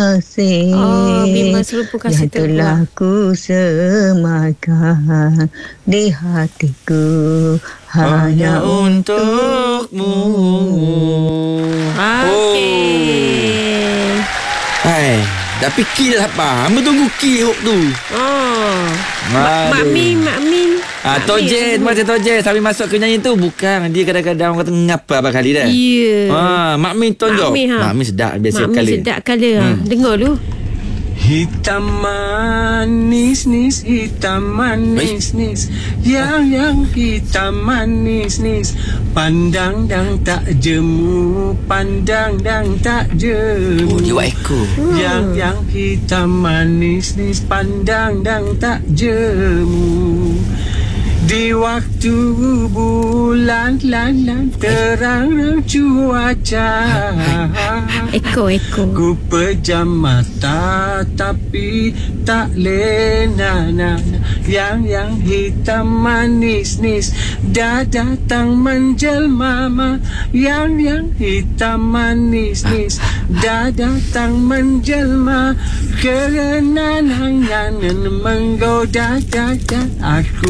kasih Bimbang serupa kasih yang telah ku semakan di hatiku hanya untukmu. Okey. Hai, dah fikir dah apa? Hamba tunggu ki hok tu. Mak Min. Tojen, macam Tojen sambil masuk ke nyanyi tu bukan dia kadang-kadang orang kata ngapa abang kali dah. Ya. Mak Min tonjok. Mak Min sedap biasa kali. Mak Min sedap kali. Dengar dulu. Hitam manis nis, hitam manis nis, yang hitam manis nis, pandang dan tak jemu, pandang dan tak jemu. Oh, dia buat ekor. Yang hitam manis nis, pandang dan tak jemu. Di waktu bulan lan terang cuaca, Ekor. ku pejam mata tapi tak lena. Yang hitam manis nis dah datang menjelma. Yang hitam manis nis dah datang menjelma, kerana nangan menggoda aku.